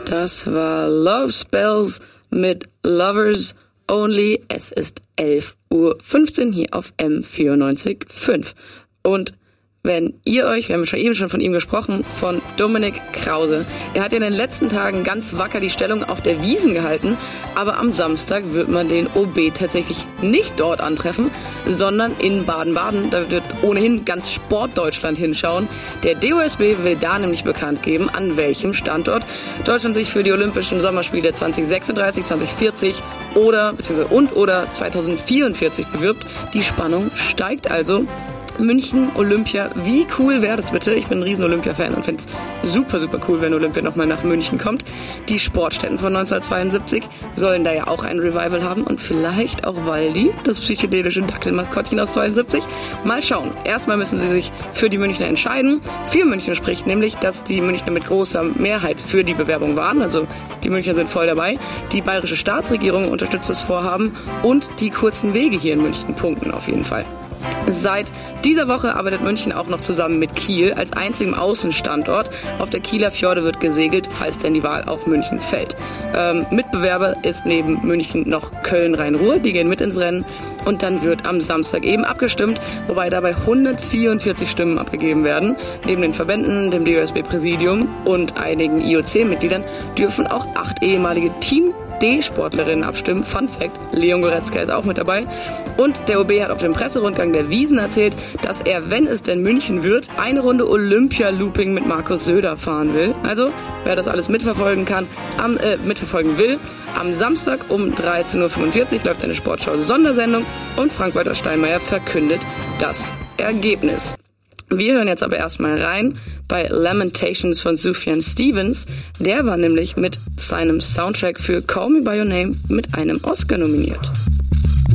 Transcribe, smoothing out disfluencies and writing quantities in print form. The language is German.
Das war Love Spells mit Lovers Only. Es ist 11:15 Uhr hier auf M94.5. Und wenn ihr euch, wir haben eben schon von ihm gesprochen, von Dominik Krause. Er hat ja in den letzten Tagen ganz wacker die Stellung auf der Wiesn gehalten, aber am Samstag wird man den OB tatsächlich nicht dort antreffen, sondern in Baden-Baden. Da wird ohnehin ganz Sportdeutschland hinschauen. Der DOSB will da nämlich bekannt geben, an welchem Standort Deutschland sich für die Olympischen Sommerspiele 2036, 2040 oder 2044 bewirbt. Die Spannung steigt also. München, Olympia, wie cool wäre das bitte? Ich bin ein riesen Olympia-Fan und finde es super, super cool, wenn Olympia nochmal nach München kommt. Die Sportstätten von 1972 sollen da ja auch ein Revival haben und vielleicht auch Waldi, das psychedelische Dackelmaskottchen aus 72. Mal schauen. Erstmal müssen sie sich für die Münchner entscheiden. Für München spricht nämlich, dass die Münchner mit großer Mehrheit für die Bewerbung waren. Also die Münchner sind voll dabei. Die bayerische Staatsregierung unterstützt das Vorhaben und die kurzen Wege hier in München punkten auf jeden Fall. Seit dieser Woche arbeitet München auch noch zusammen mit Kiel als einzigem Außenstandort. Auf der Kieler Fjorde wird gesegelt, falls denn die Wahl auf München fällt. Mitbewerber ist neben München noch Köln-Rhein-Ruhr, die gehen mit ins Rennen. Und dann wird am Samstag eben abgestimmt, wobei dabei 144 Stimmen abgegeben werden. Neben den Verbänden, dem DOSB-Präsidium und einigen IOC-Mitgliedern dürfen auch 8 ehemalige Team-D-Sportlerinnen abstimmen. Fun Fact, Leon Goretzka ist auch mit dabei. Und der OB hat auf dem Presserundgang der Wiesn erzählt, dass er, wenn es denn München wird, eine Runde Olympia-Looping mit Markus Söder fahren will. Also, wer das alles mitverfolgen will, am Samstag um 13:45 Uhr läuft eine Sportschau-Sondersendung und Frank-Walter Steinmeier verkündet das Ergebnis. Wir hören jetzt aber erstmal rein bei Lamentations von Sufjan Stevens. Der war nämlich mit seinem Soundtrack für Call Me By Your Name mit einem Oscar nominiert.